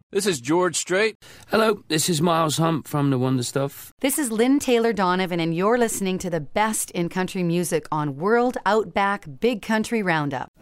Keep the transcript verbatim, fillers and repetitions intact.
This is George Strait. Hello, this is Miles Hump from The Wonder Stuff. This is Lynn Taylor Donovan, and you're listening to the best in country music on World Outback Big Country Roundup.